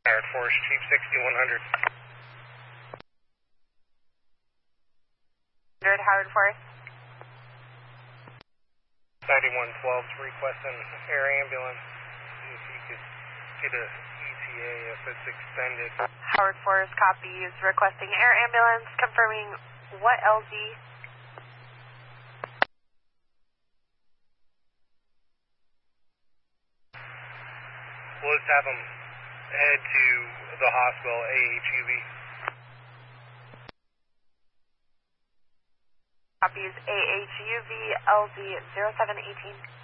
Howard Forest, Chief 6100. Howard Forest. 9112's requesting air ambulance. See if you could get a ETA if it's extended. Howard Forest copies, requesting air ambulance, confirming what LZ? We'll just have them head to the hospital, AHUV. Copies AHUV LZ 0718.